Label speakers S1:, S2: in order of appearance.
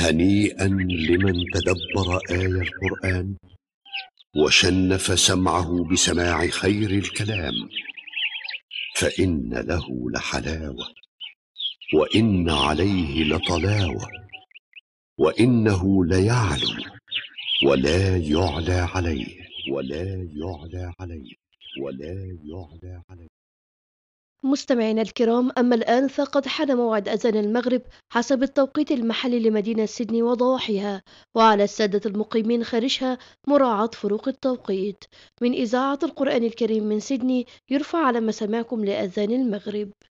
S1: هنيئا لمن تدبر آي القرآن وشنف سمعه بسماع خير الكلام، فإن له لحلاوة وإن عليه لطلاوة، وإنه ليعلو ولا يعلى عليه ولا يعلى عليه ولا يعلى عليه.
S2: مستمعينا الكرام، أما الآن فقد حان موعد أذان المغرب حسب التوقيت المحلي لمدينة سيدني وضواحيها، وعلى السادة المقيمين خارجها مراعاة فروق التوقيت. من إذاعة القرآن الكريم من سيدني يرفع على مسامعكم لأذان المغرب.